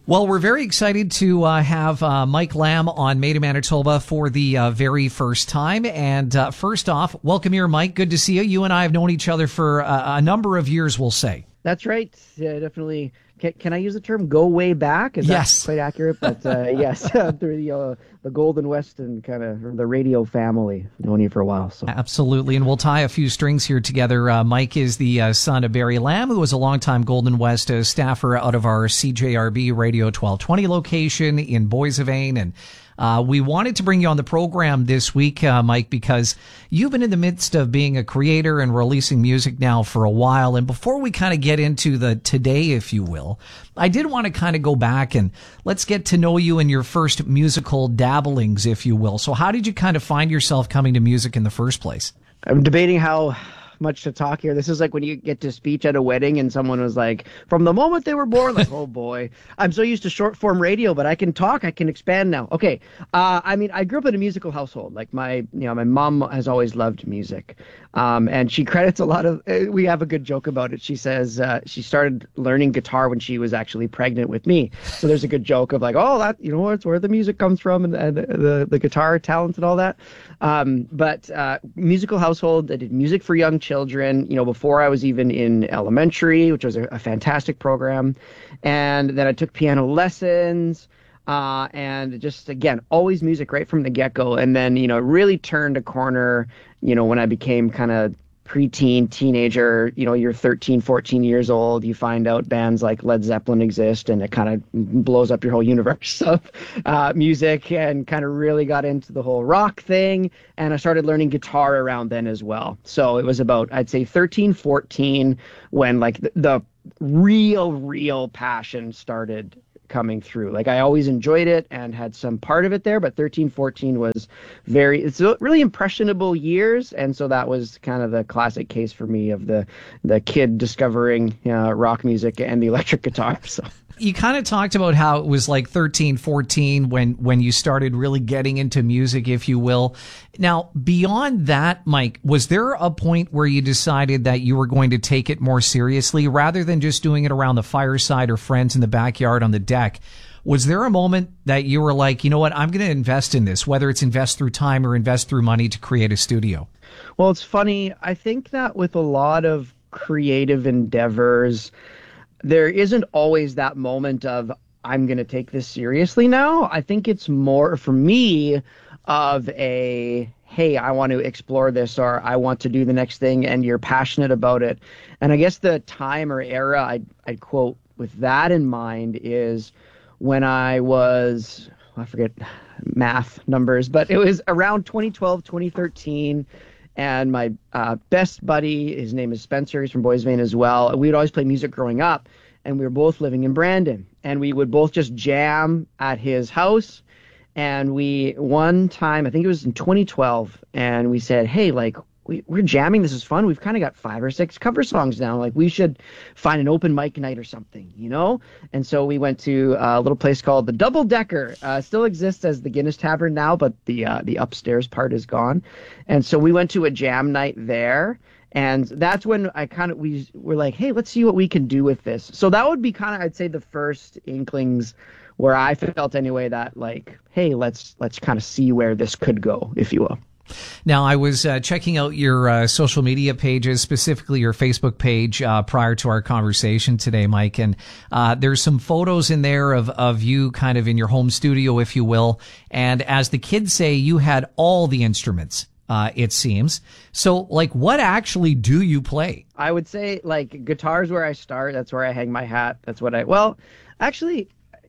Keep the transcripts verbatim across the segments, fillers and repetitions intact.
Well, we're very excited to uh, have uh, Mike Lamb on Made in Manitoba for the uh, very first time. And uh, first off, welcome here, Mike. Good to see you. You and I have known each other for a, a number of years, we'll say. That's right. Yeah, definitely. Can, can I use the term "go way back"? Is yes, that quite accurate? But uh, yes, through the uh, the Golden West and kind of the radio family, I've known you for a while. So absolutely, and we'll tie a few strings here together. Uh, Mike is the uh, son of Barry Lamb, who was a longtime Golden West uh, staffer out of our C J R B Radio twelve twenty location in Boissevain, and Uh, we wanted to bring you on the program this week, uh, Mike, because you've been in the midst of being a creator and releasing music now for a while. And before we kind of get into the today, if you will, I did want to kind of go back and let's get to know you in your first musical dabblings, if you will. So how did you kind of find yourself coming to music in the first place? I'm debating how much to talk here. This is like when you get to speech at a wedding and someone was like, from the moment they were born, like, oh boy, I'm so used to short form radio, but I can talk, I can expand now. Okay. Uh, I mean, I grew up in a musical household. Like my, you know, my mom has always loved music. Um, and she credits a lot of, uh, we have a good joke about it. She says, uh, she started learning guitar when she was actually pregnant with me. So there's a good joke of like, oh, that, you know, it's where the music comes from and, and the, the guitar talent and all that. Um, but, uh, musical household, I did music for young children, you know, before I was even in elementary, which was a, a fantastic program. And then I took piano lessons. Uh, and just, again, always music right from the get-go. And then, you know, really turned a corner, you know, when I became kind of preteen, teenager, you know, you're thirteen, fourteen years old, you find out bands like Led Zeppelin exist, and it kind of blows up your whole universe of uh, music, and kind of really got into the whole rock thing. And I started learning guitar around then as well. So it was about, I'd say thirteen, fourteen, when like the, the real, real passion started coming through. Like I always enjoyed it and had some part of it there, but thirteen, fourteen was very, it's really impressionable years. And so that was kind of the classic case for me of the, the kid discovering uh, rock music and the electric guitar. So you kind of talked about how it was like thirteen, fourteen when, when you started really getting into music, if you will. Now, beyond that, Mike, was there a point where you decided that you were going to take it more seriously rather than just doing it around the fireside or friends in the backyard on the deck? Was there a moment that you were like, you know what, I'm going to invest in this, whether it's invest through time or invest through money to create a studio? Well, it's funny. I think that with a lot of creative endeavors, there isn't always that moment of, I'm going to take this seriously now. I think it's more, for me, of a, hey, I want to explore this, or I want to do the next thing, and you're passionate about it. And I guess the time or era I'd, I'd quote with that in mind is when I was, I forget math numbers, but it was around twenty twelve, twenty thirteen. And my uh, best buddy, his name is Spencer, he's from Boissevain as well. We would always play music growing up, and we were both living in Brandon. And we would both just jam at his house. And we, one time, I think it was in twenty twelve, and we said, hey, like, we, we're jamming, this is fun. We've kind of got five or six cover songs now. Like, we should find an open mic night or something, you know? And so we went to a little place called the Double Decker. Uh, still exists as the Guinness Tavern now, but the uh, the upstairs part is gone. And so we went to a jam night there. And that's when I kind of, we were like, hey, let's see what we can do with this. So that would be kind of, I'd say, the first inklings where I felt anyway that like, hey, let's let's kind of see where this could go, if you will. Now, I was uh, checking out your uh, social media pages, specifically your Facebook page, uh, prior to our conversation today, Mike. And uh, there's some photos in there of, of you kind of in your home studio, if you will. And as the kids say, you had all the instruments, uh, it seems. So, like, what actually do you play? I would say, like, guitar's where I start. That's where I hang my hat. That's what I, well, actually,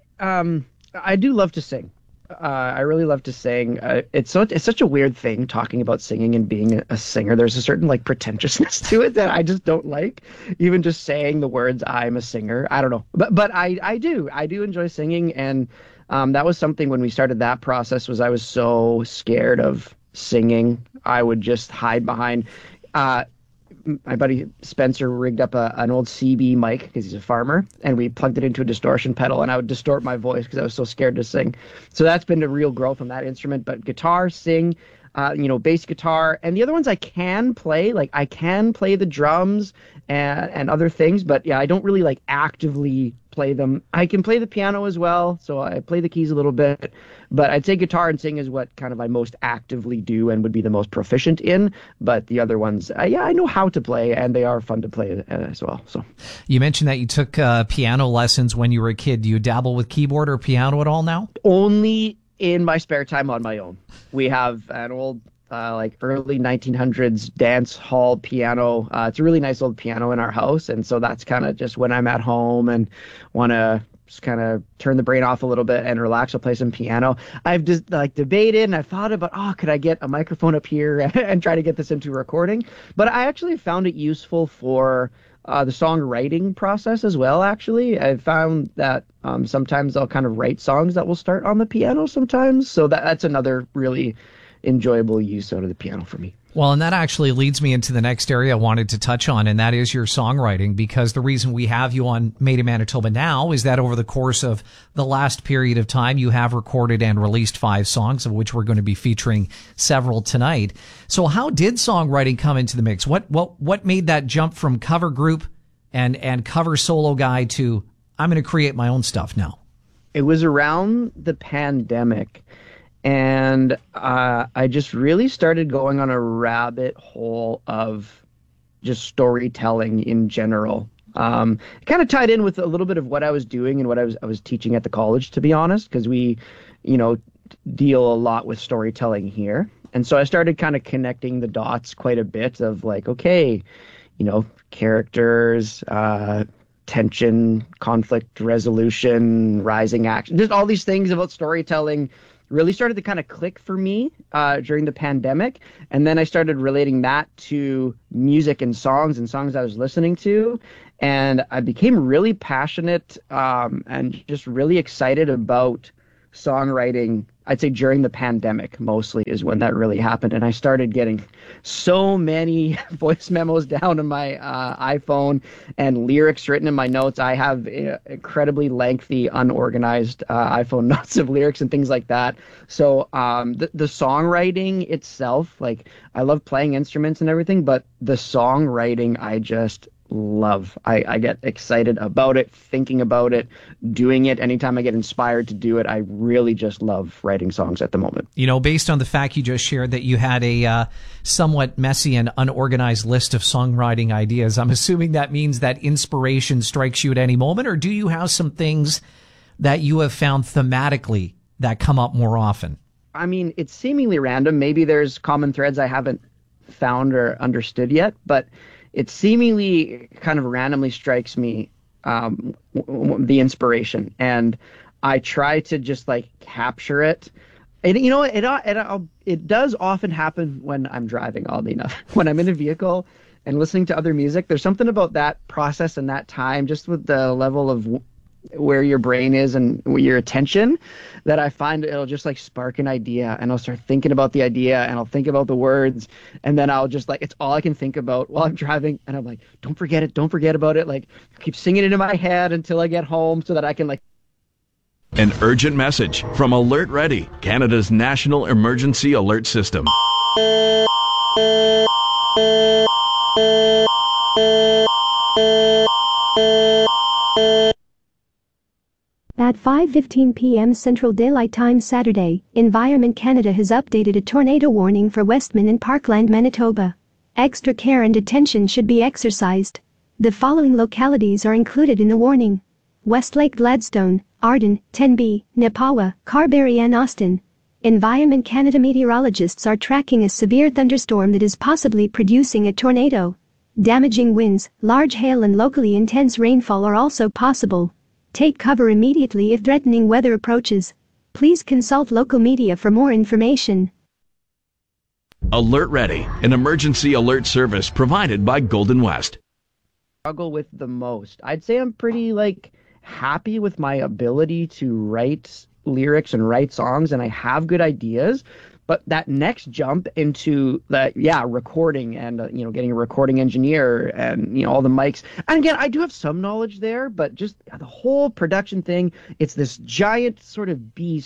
um, I do love to sing. Uh, I really love to sing. Uh, it's so it's such a weird thing talking about singing and being a, a singer. There's a certain like pretentiousness to it that I just don't like. Even just saying the words "I'm a singer," I don't know. But but I I do I do enjoy singing, and um, that was something when we started that process. Was I was so scared of singing, I would just hide behind. Uh, my buddy Spencer rigged up a, an old C B mic because he's a farmer, and we plugged it into a distortion pedal, and I would distort my voice because I was so scared to sing. So that's been a real growth on that instrument. But guitar, sing, uh, you know, bass guitar, and the other ones I can play. Like I can play the drums and, and other things, but yeah, I don't really like actively play them. I can play the piano as well, so I play the keys a little bit, but I'd say guitar and sing is what kind of I most actively do and would be the most proficient in. But the other ones, uh, yeah, I know how to play, and they are fun to play uh, as well. So you mentioned that you took uh, piano lessons when you were a kid. Do you dabble with keyboard or piano at all now? Only in my spare time on my own. We have an old Uh, like early nineteen hundreds dance hall piano. Uh, it's a really nice old piano in our house. And so that's kind of just when I'm at home and want to just kind of turn the brain off a little bit and relax, I'll play some piano. I've just like debated and I thought about, oh, could I get a microphone up here and try to get this into recording? But I actually found it useful for uh, the songwriting process as well, actually. I found that um, sometimes I'll kind of write songs that will start on the piano sometimes. So that that's another really enjoyable use out of the piano for me. Well, and that actually leads me into the next area I wanted to touch on, and that is your songwriting, because the reason we have you on Made in Manitoba now is that over the course of the last period of time, you have recorded and released five songs, of which we're going to be featuring several tonight. So how did songwriting come into the mix? What what what made that jump from cover group and, and cover solo guy to, I'm going to create my own stuff now? It was around the pandemic. And uh, I just really started going on a rabbit hole of just storytelling in general. Um, it kind of tied in with a little bit of what I was doing and what I was I was teaching at the college, to be honest, because we, you know, deal a lot with storytelling here. And so I started kind of connecting the dots quite a bit of like, okay, you know, characters, uh, tension, conflict resolution, rising action, just all these things about storytelling really started to kind of click for me uh, during the pandemic. And then I started relating that to music and songs and songs I was listening to. And I became really passionate um, and just really excited about songwriting. I'd say during the pandemic mostly is when that really happened. And I started getting so many voice memos down on my uh, iPhone and lyrics written in my notes. I have uh, incredibly lengthy, unorganized uh, iPhone notes of lyrics and things like that. So um, the, the songwriting itself, like I love playing instruments and everything, but the songwriting I just love. I, I get excited about it, thinking about it, doing it. Anytime I get inspired to do it, I really just love writing songs at the moment. You know, based on the fact you just shared that you had a uh, somewhat messy and unorganized list of songwriting ideas, I'm assuming that means that inspiration strikes you at any moment, or do you have some things that you have found thematically that come up more often? I mean, it's seemingly random. Maybe there's common threads I haven't found or understood yet, but it seemingly kind of randomly strikes me, um, w- w- the inspiration, and I try to just like capture it. And you know, it it it, it does often happen when I'm driving. Oddly enough, when I'm in a vehicle and listening to other music, there's something about that process and that time, just with the level of w- where your brain is and your attention, that I find it'll just like spark an idea, and I'll start thinking about the idea, and I'll think about the words, and then I'll just like, it's all I can think about while I'm driving, and I'm like, don't forget it, don't forget about it, like keep singing it in my head until I get home so that I can like. An urgent message from Alert Ready, Canada's national emergency alert system. At five fifteen p.m. Central Daylight Time Saturday, Environment Canada has updated a tornado warning for Westman and Parkland, Manitoba. Extra care and attention should be exercised. The following localities are included in the warning: Westlake, Gladstone, Arden, Tenby, Nepawa, Carberry and Austin. Environment Canada meteorologists are tracking a severe thunderstorm that is possibly producing a tornado. Damaging winds, large hail and locally intense rainfall are also possible. Take cover immediately if threatening weather approaches. Please consult local media for more information. Alert Ready, an emergency alert service provided by Golden West. Struggle with the most. I'd say I'm pretty like happy with my ability to write lyrics and write songs, and I have good ideas. But that next jump into the, yeah, recording and, uh, you know, getting a recording engineer and, you know, all the mics. And again, I do have some knowledge there, but just the whole production thing, it's this giant sort of beast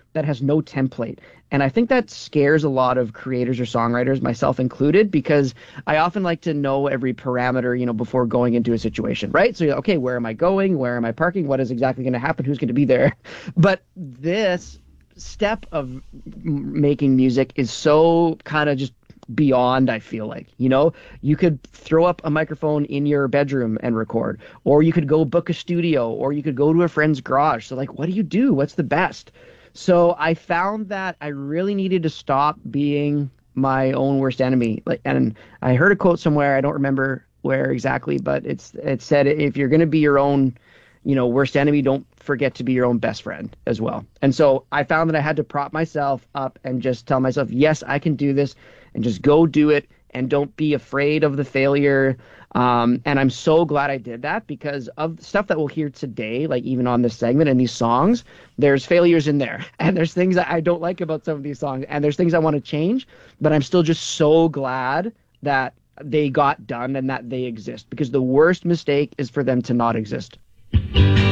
that has no template. And I think that scares a lot of creators or songwriters, myself included, because I often like to know every parameter, you know, before going into a situation, right? So, okay, where am I going? Where am I parking? What is exactly going to happen? Who's going to be there? But this step of m- making music is so kind of just beyond, I feel like. You know, you could throw up a microphone in your bedroom and record, or you could go book a studio, or you could go to a friend's garage. So like, what do you do? What's the best? So I found that I really needed to stop being my own worst enemy. Like, and I heard a quote somewhere, I don't remember where exactly, but it's it said, if you're going to be your own, you know, worst enemy, don't forget to be your own best friend as well. And so I found that I had to prop myself up and just tell myself, yes, I can do this, and just go do it, and don't be afraid of the failure. Um, and I'm so glad I did that, because of the stuff that we'll hear today, like even on this segment and these songs, there's failures in there. And there's things that I don't like about some of these songs, and there's things I want to change, but I'm still just so glad that they got done and that they exist, because the worst mistake is for them to not exist.